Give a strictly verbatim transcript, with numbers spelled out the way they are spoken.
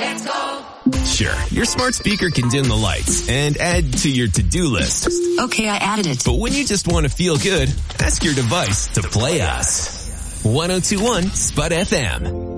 Let's go. Sure, your smart speaker can dim the lights and add to your to-do list. Okay, I added it. But when you just want to feel good, ask your device to play us. one oh two one Spud F M.